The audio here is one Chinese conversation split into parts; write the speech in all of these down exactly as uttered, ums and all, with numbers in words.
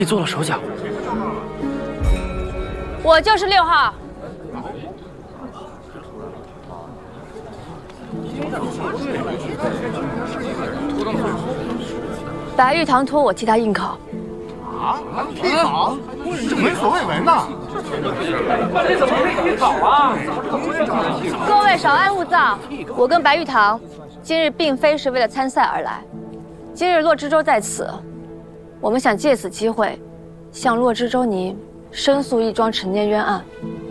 你做了手脚。 我就是六号。白玉堂托我替他应考。 啊？替考？这闻所未闻呐！ 这怎么可以替考啊？ 各位少安勿躁，我跟白玉堂今日并非是为了参赛而来。今日洛知州在此，我们想借此机会，向洛知州您申诉一桩陈年冤案。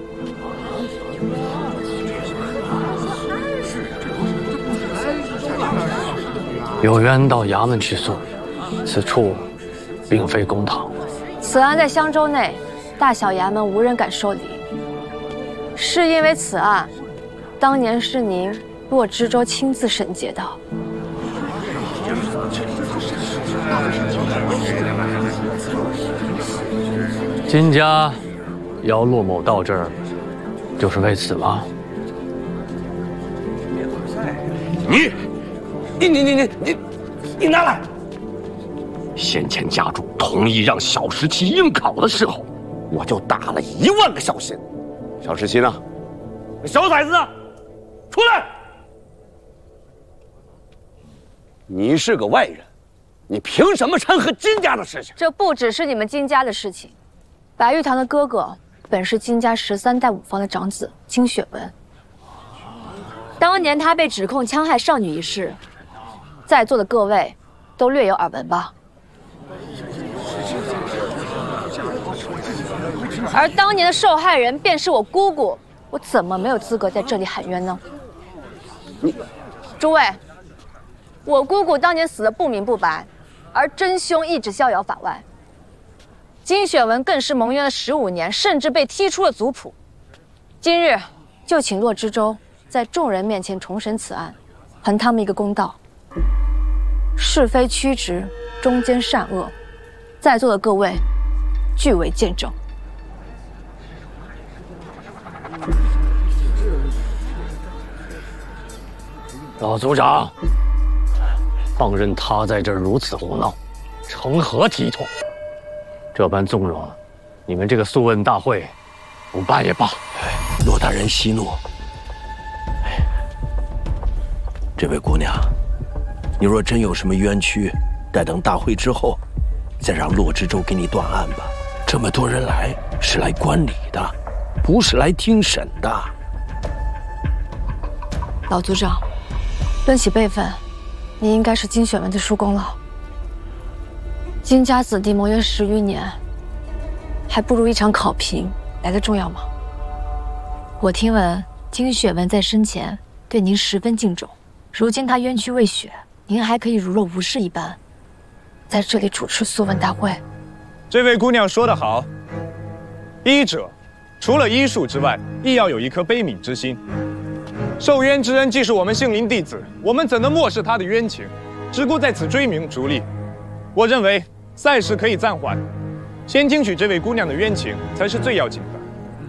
有冤到衙门去诉，此处并非公堂。 此案在襄州内，大小衙门无人敢受理。是因为此案，当年是您洛知州亲自审结的。 金家邀骆某到这儿，就是为此吗？ 你，你你你你你，你拿来！先前家主同意让小十七应考的时候，我就打了一万个小心。小十七呢？小崽子，出来！你是个外人，你凭什么掺和金家的事情？ 这不只是你们金家的事情。白玉堂的哥哥本是金家十三代五房的长子金雪文。当年他被指控戕害少女一事，在座的各位都略有耳闻吧？而当年的受害人便是我姑姑，我怎么没有资格在这里喊冤呢？你，诸位，我姑姑当年死得不明不白，而真凶一直逍遥法外。金雪文更是蒙冤了十五年，甚至被踢出了族谱。今日就请洛知州在众人面前重审此案，还他们一个公道。是非曲直，中间善恶，在座的各位俱为见证。 老族长，放任他在这儿如此胡闹，成何体统？这般纵容，你们这个诉问大会不办也罢。 骆大人息怒。这位姑娘，你若真有什么冤屈，待等大会之后，再让洛知州给你断案吧。这么多人来是来观礼的，不是来听审的。 老族长，论起辈分，你应该是金雪文的叔公了。金家子弟蒙冤十余年，还不如一场考评来的重要吗？我听闻金雪文在生前对您十分敬重，如今他冤屈未雪，您还可以如若无事一般，在这里主持诉问大会。 这位姑娘说得好，医者除了医术之外，亦要有一颗悲悯之心。受冤之恩既是我们杏林弟子，我们怎能漠视他的冤情，只顾在此追名逐利？我认为赛事可以暂缓，先听取这位姑娘的冤情才是最要紧的。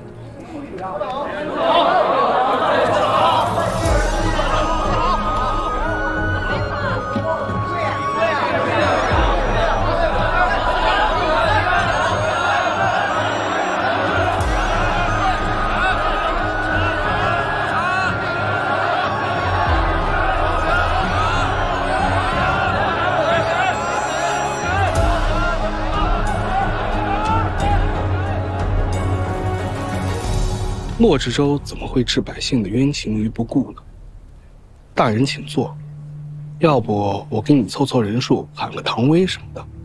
洛知州怎么会置百姓的冤情于不顾呢？大人请坐，要不我给你凑凑人数，喊个堂威什么的。